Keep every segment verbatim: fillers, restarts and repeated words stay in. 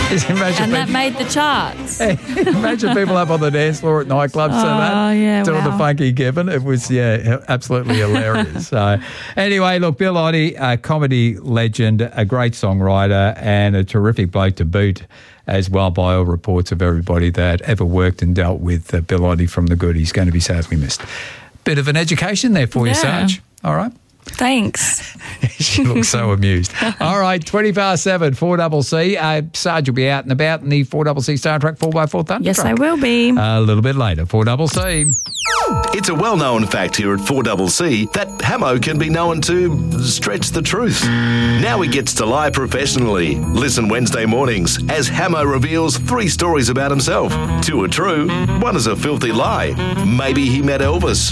Imagine and that people, made the charts. hey, imagine people up on the dance floor at nightclubs Oh, to that. yeah, Doing wow. the funky given. It was, yeah, absolutely hilarious. So anyway, look, Bill Oddie, a comedy legend, a great songwriter and a terrific bloke to boot as well by all reports of everybody that ever worked and dealt with uh, Bill Oddie from the good. He's going to be sadly missed. Bit of an education there for you, Yeah. Sarge. All right. Thanks. She looks so amused. All right, twenty past seven, four double C. Uh, Sarge will be out and about in the four double C Star Trek four by four Thunder Yes, Truck. I will be. A little bit later, four double C. It's a well-known fact here at four C C that Hamo can be known to stretch the truth. Now he gets to lie professionally. Listen Wednesday mornings as Hamo reveals three stories about himself. Two are true, one is a filthy lie. Maybe he met Elvis.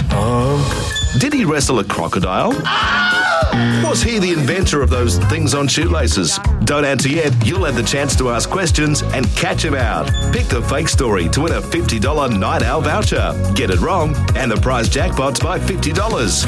Did he wrestle a crocodile? Was he the inventor of those things on shoelaces? Don't answer yet. You'll have the chance to ask questions and catch him out. Pick the fake story to win a fifty dollars Night Owl voucher. Get it wrong, and the prize jackpot's by fifty dollars.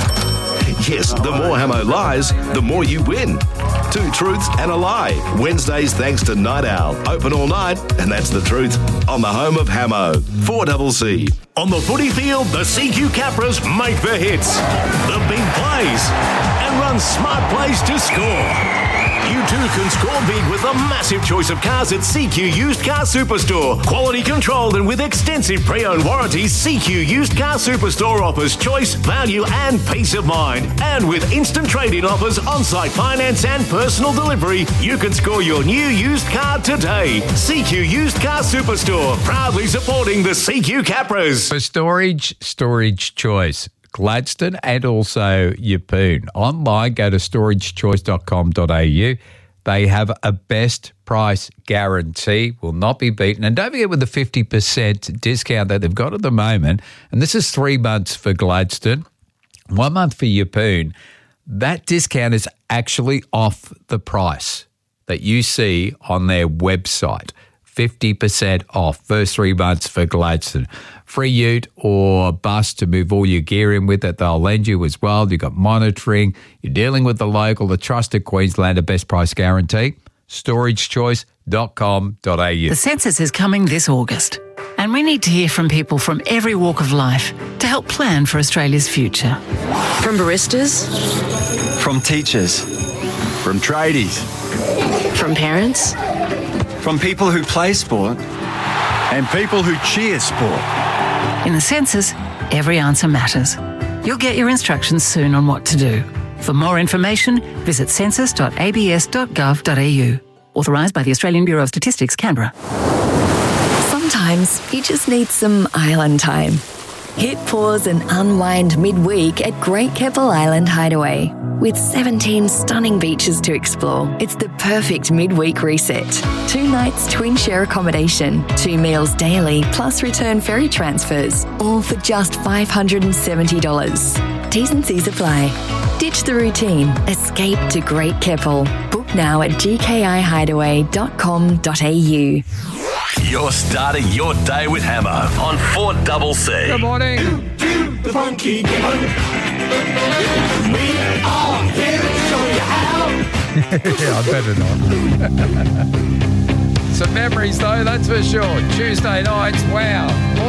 Yes, the more Hamo lies, the more you win. Two truths and a lie. Wednesdays thanks to Night Owl. Open all night, and that's the truth. On the home of Hamo, four C C. On the footy field, the C Q Capras make the hits, the big plays, and run smart plays to score. You too can score big with a massive choice of cars at C Q Used Car Superstore. Quality controlled and with extensive pre-owned warranties, C Q Used Car Superstore offers choice, value and peace of mind. And with instant trade-in offers, on-site finance and personal delivery, you can score your new used car today. C Q Used Car Superstore, proudly supporting the C Q Capras. For storage, storage choice. Gladstone and also Yeppoon. Online, go to storage choice dot com dot a u. They have a best price guarantee, will not be beaten. And don't forget with the fifty percent discount that they've got at the moment, and this is three months for Gladstone, one month for Yeppoon, that discount is actually off the price that you see on their website. fifty percent off, first three months for Gladstone. Free ute or bus to move all your gear in with that they'll lend you as well. You've got monitoring. You're dealing with the local, the trusted Queenslander best price guarantee. storage choice dot com dot a u. The census is coming this August, and we need to hear from people from every walk of life to help plan for Australia's future. From baristas, From teachers, from tradies, from parents, from people who play sport, and people who cheer sport. In the census, every answer matters. You'll get your instructions soon on what to do. For more information, visit census dot a b s dot gov dot a u. Authorised by the Australian Bureau of Statistics, Canberra. Sometimes you just need some island time. Hit pause and unwind midweek at Great Keppel Island Hideaway. With seventeen stunning beaches to explore, it's the perfect midweek reset. Two nights twin share accommodation, two meals daily, plus return ferry transfers, all for just five hundred seventy dollars. T's and C's apply. Ditch the routine. Escape to Great Keppel. Book now at g k i hideaway dot com dot a u. You're starting your day with Hamo on four C C. Good morning. The funky gibbon. We are here to show you how. Yeah, I better not. Some memories, though, that's for sure. Tuesday nights, wow.